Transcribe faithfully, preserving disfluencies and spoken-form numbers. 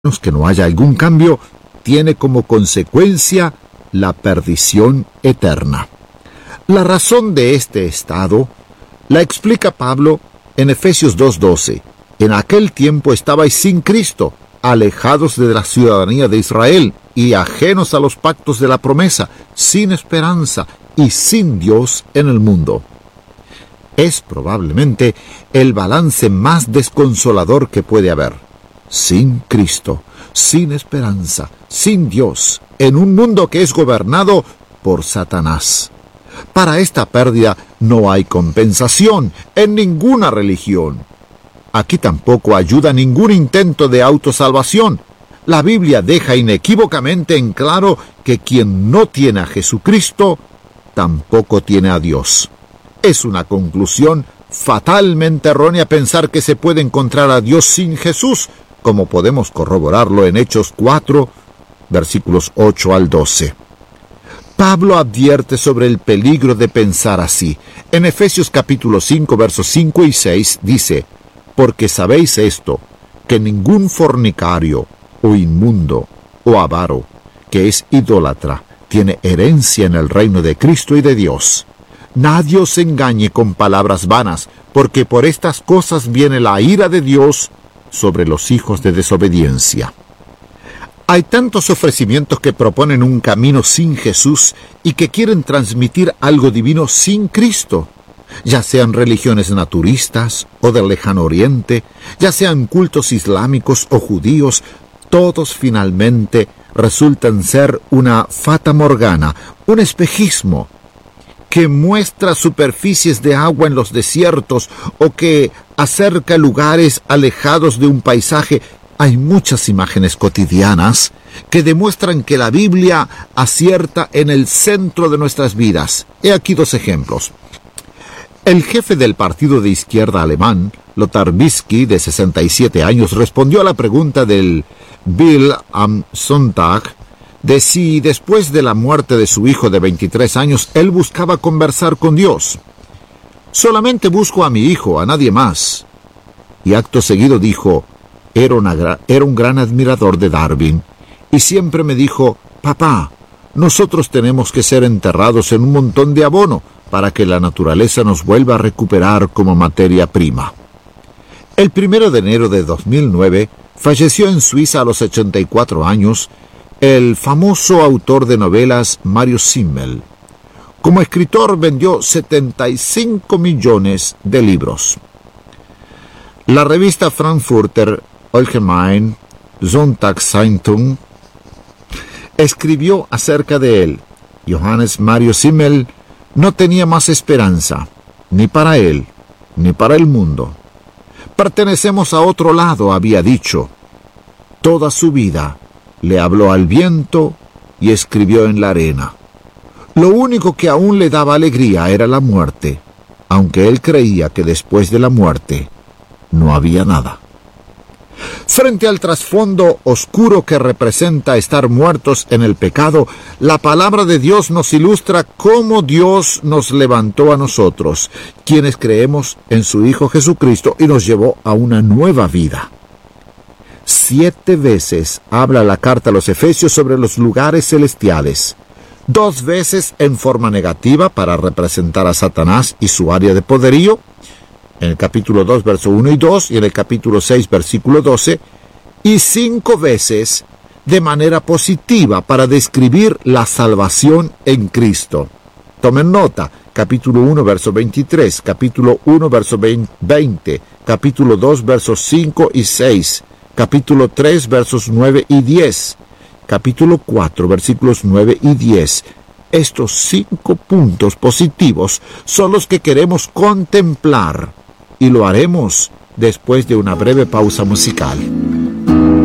que no haya algún cambio, tiene como consecuencia la perdición eterna. La razón de este estado la explica Pablo en Efesios dos doce. En aquel tiempo estabais sin Cristo, alejados de la ciudadanía de Israel y ajenos a los pactos de la promesa, sin esperanza y sin Dios en el mundo. Es probablemente el balance más desconsolador que puede haber. Sin Cristo, sin esperanza, sin Dios, en un mundo que es gobernado por Satanás. Para esta pérdida no hay compensación en ninguna religión. Aquí tampoco ayuda ningún intento de autosalvación. La Biblia deja inequívocamente en claro que quien no tiene a Jesucristo, tampoco tiene a Dios. Es una conclusión fatalmente errónea pensar que se puede encontrar a Dios sin Jesús, como podemos corroborarlo en Hechos cuatro, versículos ocho al doce. Pablo advierte sobre el peligro de pensar así. En Efesios capítulo cinco, versos cinco y seis dice: «Porque sabéis esto, que ningún fornicario, o inmundo, o avaro, que es idólatra, tiene herencia en el reino de Cristo y de Dios. Nadie os engañe con palabras vanas, porque por estas cosas viene la ira de Dios sobre los hijos de desobediencia». Hay tantos ofrecimientos que proponen un camino sin Jesús y que quieren transmitir algo divino sin Cristo, ya sean religiones naturistas o del lejano oriente, ya sean cultos islámicos o judíos. Todos finalmente resultan ser una fata morgana, un espejismo que muestra superficies de agua en los desiertos o que acerca lugares alejados de un paisaje. Hay muchas imágenes cotidianas que demuestran que la Biblia acierta en el centro de nuestras vidas. He aquí dos ejemplos. El jefe del partido de izquierda alemán, Lothar Bisky, de sesenta y siete años, respondió a la pregunta del Bild am Sonntag de si después de la muerte de su hijo de veintitrés años él buscaba conversar con Dios. «Solamente busco a mi hijo, a nadie más». Y acto seguido dijo: Era, una, era un gran admirador de Darwin, y siempre me dijo: «Papá, nosotros tenemos que ser enterrados en un montón de abono para que la naturaleza nos vuelva a recuperar como materia prima». El primero de enero de dos mil nueve falleció en Suiza a los ochenta y cuatro años el famoso autor de novelas Mario Simmel. Como escritor vendió setenta y cinco millones de libros. La revista Frankfurter Allgemeine Sonntagszeitung escribió acerca de él: Johannes Mario Simmel no tenía más esperanza, ni para él, ni para el mundo. Pertenecemos a otro lado, había dicho. Toda su vida le habló al viento y escribió en la arena. Lo único que aún le daba alegría era la muerte, aunque él creía que después de la muerte no había nada. Frente al trasfondo oscuro que representa estar muertos en el pecado, la palabra de Dios nos ilustra cómo Dios nos levantó a nosotros, quienes creemos en su Hijo Jesucristo, y nos llevó a una nueva vida. Siete veces habla la carta a los Efesios sobre los lugares celestiales. Dos veces en forma negativa para representar a Satanás y su área de poderío, en el capítulo dos, verso uno y dos, y en el capítulo seis, versículo doce, y cinco veces de manera positiva para describir la salvación en Cristo. Tomen nota: capítulo uno, verso veintitrés, capítulo uno, verso veinte, capítulo dos, versos cinco y seis, capítulo tres, versos nueve y diez, capítulo cuatro, versículos nueve y diez. Estos cinco puntos positivos son los que queremos contemplar, y lo haremos después de una breve pausa musical.